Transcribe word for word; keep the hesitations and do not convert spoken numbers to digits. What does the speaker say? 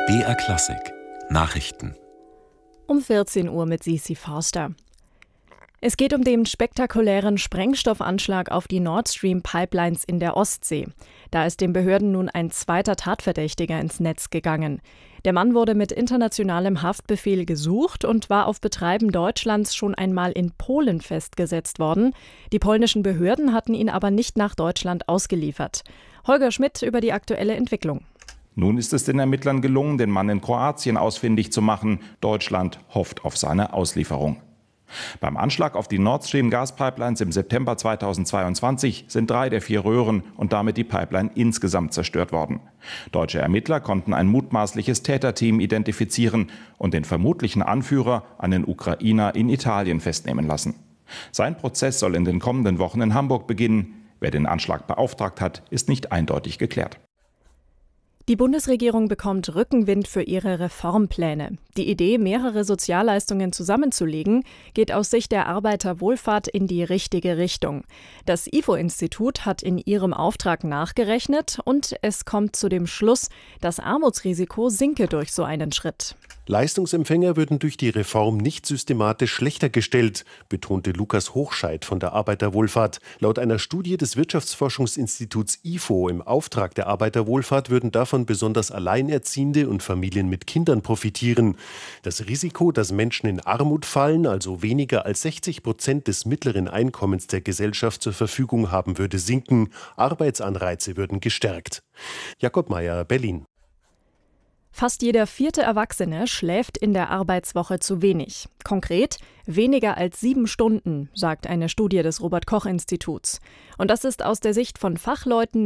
B R Klassik Nachrichten Um vierzehn Uhr mit Sisi Forster. Es geht um den spektakulären Sprengstoffanschlag auf die Nord Stream Pipelines in der Ostsee. Da ist den Behörden nun ein zweiter Tatverdächtiger ins Netz gegangen. Der Mann wurde mit internationalem Haftbefehl gesucht und war auf Betreiben Deutschlands schon einmal in Polen festgesetzt worden. Die polnischen Behörden hatten ihn aber nicht nach Deutschland ausgeliefert. Holger Schmidt über die aktuelle Entwicklung. Nun ist es den Ermittlern gelungen, den Mann in Kroatien ausfindig zu machen. Deutschland hofft auf seine Auslieferung. Beim Anschlag auf die Nord Stream Gaspipelines im September zweitausendzweiundzwanzig sind drei der vier Röhren und damit die Pipeline insgesamt zerstört worden. Deutsche Ermittler konnten ein mutmaßliches Täterteam identifizieren und den vermutlichen Anführer, einen Ukrainer, in Italien festnehmen lassen. Sein Prozess soll in den kommenden Wochen in Hamburg beginnen. Wer den Anschlag beauftragt hat, ist nicht eindeutig geklärt. Die Bundesregierung bekommt Rückenwind für ihre Reformpläne. Die Idee, mehrere Sozialleistungen zusammenzulegen, geht aus Sicht der Arbeiterwohlfahrt in die richtige Richtung. Das I F O-Institut hat in ihrem Auftrag nachgerechnet und es kommt zu dem Schluss, das Armutsrisiko sinke durch so einen Schritt. Leistungsempfänger würden durch die Reform nicht systematisch schlechter gestellt, betonte Lukas Hochscheid von der Arbeiterwohlfahrt. Laut einer Studie des Wirtschaftsforschungsinstituts I F O im Auftrag der Arbeiterwohlfahrt würden davon besonders Alleinerziehende und Familien mit Kindern profitieren. Das Risiko, dass Menschen in Armut fallen, also weniger als sechzig Prozent des mittleren Einkommens der Gesellschaft zur Verfügung haben, würde sinken. Arbeitsanreize würden gestärkt. Jakob Meyer, Berlin. Fast jeder vierte Erwachsene schläft in der Arbeitswoche zu wenig. Konkret weniger als sieben Stunden, sagt eine Studie des Robert-Koch-Instituts. Und das ist aus der Sicht von Fachleuten